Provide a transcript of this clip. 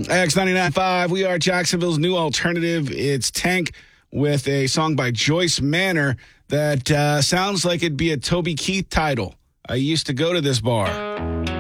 X99.5, we are Jacksonville's new alternative. It's Tank with a song by Joyce Manor that sounds like it'd be a Toby Keith title. I used to go to this bar.